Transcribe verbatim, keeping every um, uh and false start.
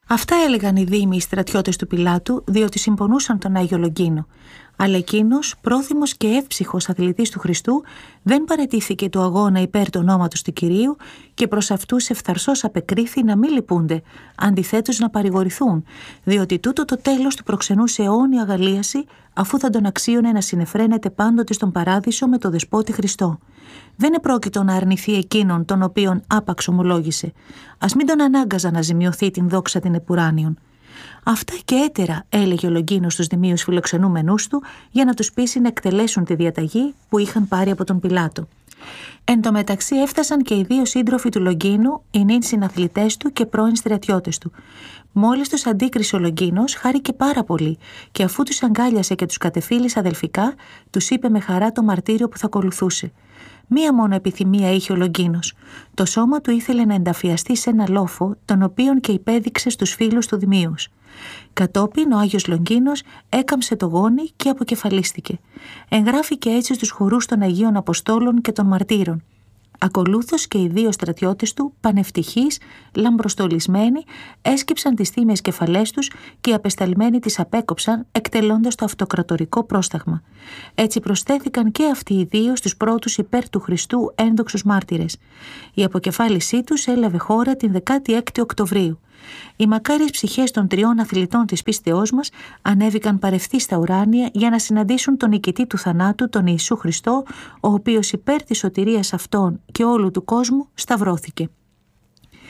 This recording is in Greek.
Αυτά έλεγαν οι δήμοι οι στρατιώτες του Πιλάτου, διότι συμπονούσαν τον Άγιο Λογγίνο. Αλλά εκείνος, πρόθυμος και εύψυχος αθλητής του Χριστού, δεν παραιτήθηκε του αγώνα υπέρ του ονόματος του Κυρίου και προς αυτούς ευθαρσώς απεκρίθη να μην λυπούνται, αντιθέτως να παρηγορηθούν, διότι τούτο το τέλος του προξενούσε αιώνια αγαλίαση, αφού θα τον αξίωνε να συνεφραίνεται πάντοτε στον παράδεισο με το Δεσπότη Χριστό. Δεν επρόκειτο να αρνηθεί εκείνον τον οποίον άπαξ ομολόγησε. Ας μην τον ανάγκαζα να ζημιωθεί την δόξα την επουράνιον. Αυτά και έτερα, έλεγε ο Λογγίνος στους δημίους φιλοξενούμενούς του, για να τους πείσει να εκτελέσουν τη διαταγή που είχαν πάρει από τον Πιλάτο. Εν τω μεταξύ έφτασαν και οι δύο σύντροφοι του Λογγίνου, οι νυν συναθλητές του και πρώην στρατιώτες του. Μόλις τους αντίκρισε ο Λογγίνος, χάρηκε πάρα πολύ και αφού τους αγκάλιασε και τους κατεφίλησε αδελφικά, τους είπε με χαρά το μαρτύριο που θα ακολουθούσε. Μία μόνο επιθυμία είχε ο Λογγίνος. Το σώμα του ήθελε να ενταφιαστεί σε ένα λόφο, τον οποίον και υπέδειξε στους φίλους του Δημίους. Κατόπιν ο Άγιος Λογγίνος έκαμψε το γόνι και αποκεφαλίστηκε. Εγγράφηκε έτσι στους χορούς των Αγίων Αποστόλων και των Μαρτύρων. Ακολούθως και οι δύο στρατιώτες του, πανευτυχείς, λαμπροστολισμένοι, έσκυψαν τις θύμιες κεφαλές τους και οι απεσταλμένοι τις απέκοψαν, εκτελώντας το αυτοκρατορικό πρόσταγμα. Έτσι προσθέθηκαν και αυτοί οι δύο στους πρώτους υπέρ του Χριστού ένδοξους μάρτυρες. Η αποκεφάλισή τους έλαβε χώρα την δεκάτη έκτη Οκτωβρίου. Οι μακάριες ψυχές των τριών αθλητών της πίστεώς μας ανέβηκαν παρευθείς στα ουράνια για να συναντήσουν τον νικητή του θανάτου, τον Ιησού Χριστό, ο οποίος υπέρ της σωτηρίας αυτών και όλου του κόσμου σταυρώθηκε.